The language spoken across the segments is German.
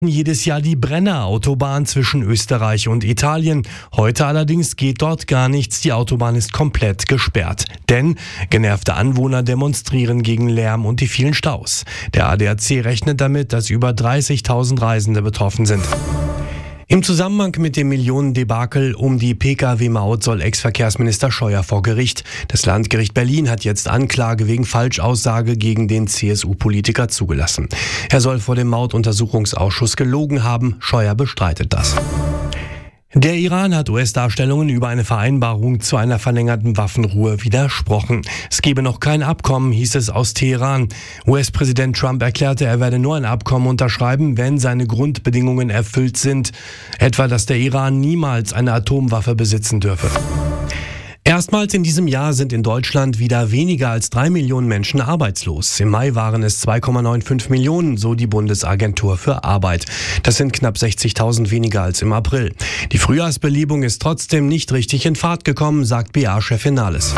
Jedes Jahr die Brenner-Autobahn zwischen Österreich und Italien. Heute allerdings geht dort gar nichts. Die Autobahn ist komplett gesperrt. Denn genervte Anwohner demonstrieren gegen Lärm und die vielen Staus. Der ADAC rechnet damit, dass über 30.000 Reisende betroffen sind. Im Zusammenhang mit dem Millionendebakel um die Pkw-Maut soll Ex-Verkehrsminister Scheuer vor Gericht. Das Landgericht Berlin hat jetzt Anklage wegen Falschaussage gegen den CSU-Politiker zugelassen. Er soll vor dem Mautuntersuchungsausschuss gelogen haben. Scheuer bestreitet das. Der Iran hat US-Darstellungen über eine Vereinbarung zu einer verlängerten Waffenruhe widersprochen. Es gebe noch kein Abkommen, hieß es aus Teheran. US-Präsident Trump erklärte, er werde nur ein Abkommen unterschreiben, wenn seine Grundbedingungen erfüllt sind. Etwa, dass der Iran niemals eine Atomwaffe besitzen dürfe. Erstmals in diesem Jahr sind in Deutschland wieder weniger als 3 Millionen Menschen arbeitslos. Im Mai waren es 2,95 Millionen, so die Bundesagentur für Arbeit. Das sind knapp 60.000 weniger als im April. Die Frühjahrsbelebung ist trotzdem nicht richtig in Fahrt gekommen, sagt BA-Chefin Nahles.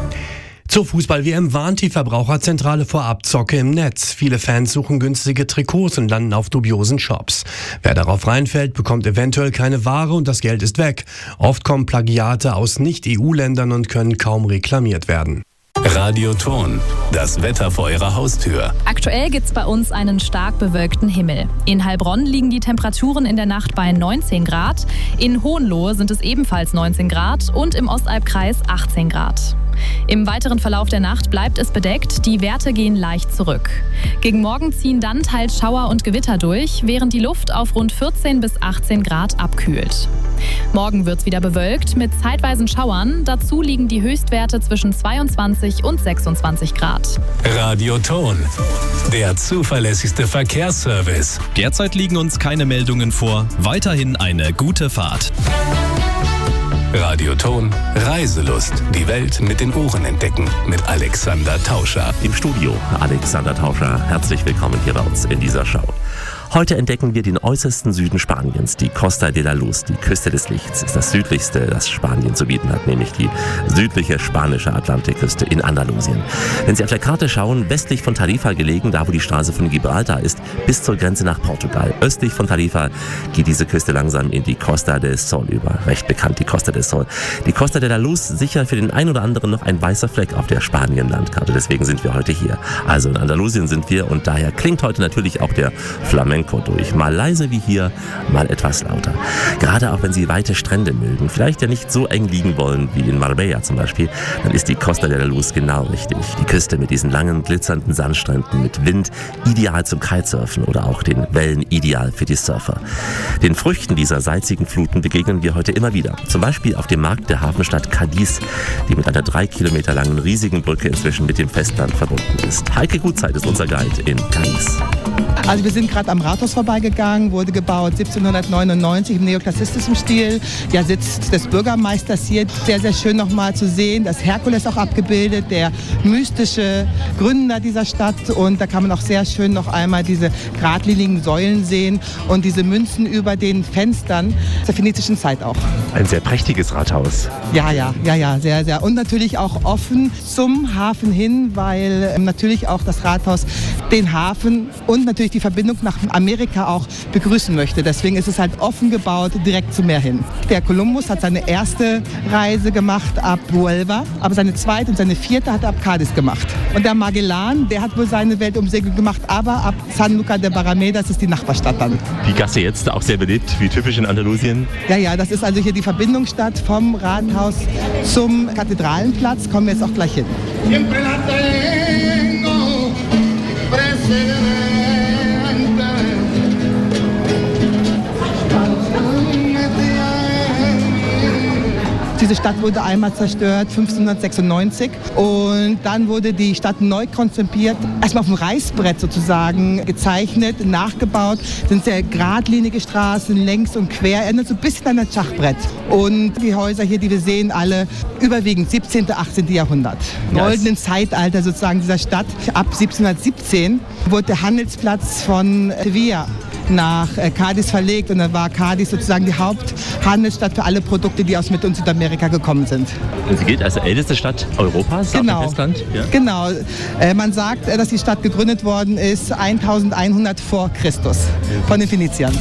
Zur Fußball-WM warnt die Verbraucherzentrale vor Abzocke im Netz. Viele Fans suchen günstige Trikots und landen auf dubiosen Shops. Wer darauf reinfällt, bekommt eventuell keine Ware und das Geld ist weg. Oft kommen Plagiate aus Nicht-EU-Ländern und können kaum reklamiert werden. Radio Ton, das Wetter vor Ihrer Haustür. Aktuell gibt's bei uns einen stark bewölkten Himmel. In Heilbronn liegen die Temperaturen in der Nacht bei 19 Grad. In Hohenlohe sind es ebenfalls 19 Grad und im Ostalbkreis 18 Grad. Im weiteren Verlauf der Nacht bleibt es bedeckt, die Werte gehen leicht zurück. Gegen Morgen ziehen dann teils Schauer und Gewitter durch, während die Luft auf rund 14 bis 18 Grad abkühlt. Morgen wird's wieder bewölkt mit zeitweisen Schauern. Dazu liegen die Höchstwerte zwischen 22 und 26 Grad. Radio Ton, der zuverlässigste Verkehrsservice. Derzeit liegen uns keine Meldungen vor. Weiterhin eine gute Fahrt. Radio Ton, Reiselust. Die Welt mit den Ohren entdecken. Mit Alexander Tauscher. Im Studio Alexander Tauscher. Herzlich willkommen hier bei uns in dieser Show. Heute entdecken wir den äußersten Süden Spaniens, die Costa de la Luz, die Küste des Lichts, ist das südlichste, das Spanien zu bieten hat, nämlich die südliche spanische Atlantikküste in Andalusien. Wenn Sie auf der Karte schauen, westlich von Tarifa gelegen, da wo die Straße von Gibraltar ist, bis zur Grenze nach Portugal. Östlich von Tarifa geht diese Küste langsam in die Costa del Sol über. Recht bekannt, die Costa del Sol. Die Costa de la Luz, sicher für den einen oder anderen noch ein weißer Fleck auf der Spanien-Landkarte. Deswegen sind wir heute hier. Also in Andalusien sind wir und daher klingt heute natürlich auch der Flamenco durch. Mal leise wie hier, mal etwas lauter. Gerade auch wenn Sie weite Strände mögen, vielleicht ja nicht so eng liegen wollen wie in Marbella zum Beispiel, dann ist die Costa de la Luz genau richtig. Die Küste mit diesen langen, glitzernden Sandstränden mit Wind, ideal zum Kitesurfen oder auch den Wellen ideal für die Surfer. Den Früchten dieser salzigen Fluten begegnen wir heute immer wieder. Zum Beispiel auf dem Markt der Hafenstadt Cadiz, die mit einer 3 Kilometer langen riesigen Brücke inzwischen mit dem Festland verbunden ist. Heike Gutzeit ist unser Guide in Cadiz. Also wir sind gerade am Rathaus vorbeigegangen, wurde gebaut 1799 im neoklassizistischen Stil. Ja, Sitz des Bürgermeisters hier, sehr, sehr schön nochmal zu sehen. Das Herkules auch abgebildet, der mystische Gründer dieser Stadt. Und da kann man auch sehr schön noch einmal diese geradlinigen Säulen sehen und diese Münzen über den Fenstern der phönizischen Zeit auch. Ein sehr prächtiges Rathaus. Ja, sehr, sehr. Und natürlich auch offen zum Hafen hin, weil natürlich auch das Rathaus den Hafen und natürlich die Verbindung nach Amerika auch begrüßen möchte. Deswegen ist es halt offen gebaut, direkt zum Meer hin. Der Kolumbus hat seine erste Reise gemacht ab Huelva, aber seine zweite und seine vierte hat er ab Cádiz gemacht. Und der Magellan, der hat wohl seine Weltumsegelung gemacht, aber ab Sanlúcar de Barrameda, das ist die Nachbarstadt dann. Die Gasse jetzt auch sehr beliebt, wie typisch in Andalusien. Ja, das ist also hier die Verbindungsstadt vom Rathaus zum Kathedralenplatz. Kommen wir jetzt auch gleich hin. Diese Stadt wurde einmal zerstört, 1596. Und dann wurde die Stadt neu konzipiert, erstmal auf dem Reißbrett sozusagen gezeichnet, nachgebaut. Sind sehr geradlinige Straßen, längs und quer, erinnert so ein bisschen an das Schachbrett. Und die Häuser hier, die wir sehen, alle überwiegend 17., 18. Jahrhundert. Goldenen Zeitalter sozusagen dieser Stadt. Ab 1717 wurde der Handelsplatz von Sevilla nach Cadiz verlegt und dann war Cadiz sozusagen die Haupthandelsstadt für alle Produkte, die aus Mittel- und Südamerika gekommen sind. Und sie gilt als älteste Stadt Europas auf dem Festland? Ja? Genau. Man sagt, dass die Stadt gegründet worden ist 1100 vor Christus von den Phöniziern.